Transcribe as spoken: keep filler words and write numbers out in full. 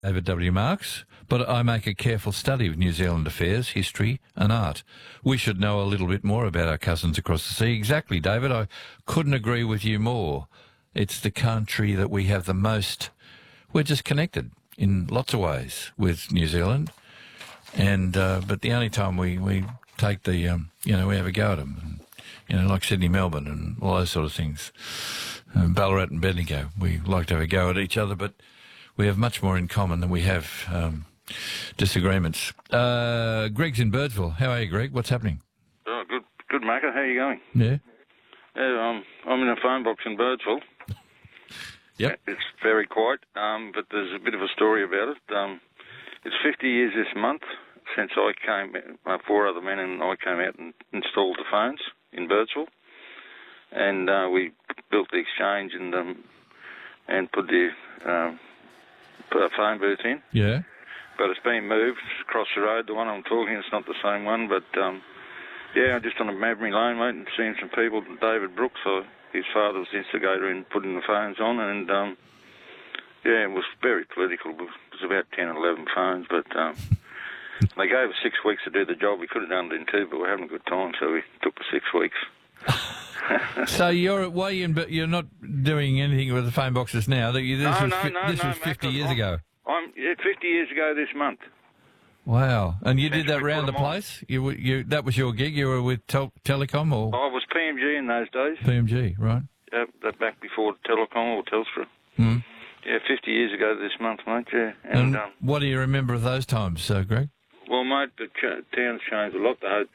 David W. Marks, but I make a careful study of New Zealand affairs, history and art. We should know a little bit more about our cousins across the sea. Exactly, David. I couldn't agree with you more. It's the country that we have the most... We're just connected in lots of ways with New Zealand. And uh, but the only time we, we take the, um, you know, we have a go at them, and, you know, like Sydney, Melbourne and all those sort of things, um, Ballarat and Bendigo, we like to have a go at each other, but we have much more in common than we have um, disagreements. Uh, Greg's in Birdsville. How are you, Greg? What's happening? Oh, good, good, Macca. How are you going? Yeah. Yeah, um, I'm in a phone box in Birdsville. Yep. It's very quiet, um, but there's a bit of a story about it. Um, it's fifty years this month since I came, uh, four other men and I came out and installed the phones in Birdsville, and uh, we built the exchange and um, and put the um, put a phone booth in. Yeah. But it's been moved across the road. The one I'm talking, it's not the same one, but um, yeah, I'm just on a Mabry Lane, mate, and seeing some people. David Brooks, so his father was the instigator in putting the phones on, and um, yeah, it was very political. It was about ten or eleven phones, but um, they gave us six weeks to do the job. We could have done it in two, but we were having a good time, so we took the six weeks. So you're way in, but you're not doing anything with the phone boxes now. This no, was, no, fi- no, this no, was fifty Mac, years I'm, ago. I'm yeah, fifty years ago this month. Wow! And you Since did that we round the put 'em on. place. You, were- you that was your gig. You were with tel- Telecom or I was P M G in those days. P M G, right? Uh, that back before Telecom or Telstra. Mm. Yeah, fifty years ago this month, mate. Yeah, And and um, what do you remember of those times, uh, Greg? well, mate, the ch- town's changed a lot. The